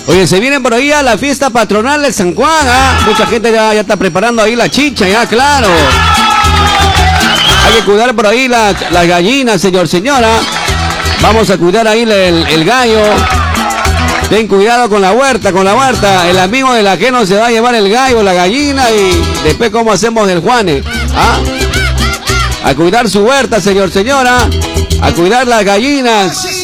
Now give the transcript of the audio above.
Oye, se viene por ahí a la fiesta patronal de San Juan, ¿ah? Mucha gente ya está preparando ahí la chicha, ya, claro. Hay que cuidar por ahí las gallinas, señora. Vamos a cuidar ahí el gallo. Ten cuidado con la huerta, El amigo del ajeno se va a llevar el gallo, la gallina y después cómo hacemos del Juane, ¿ah? A cuidar su huerta, señora. A cuidar las gallinas.